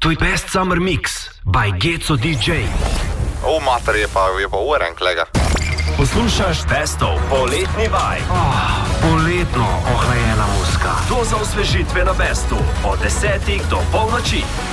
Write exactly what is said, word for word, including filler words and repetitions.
To je Best Summer Mix by Geco D J. O, mater, je pa, je pa uren, kolega. Poslušaš Bestov poletni vaj. Oh, poletno ohlajena muska. Doza osvežitve na Bestu od desetih do polnoči.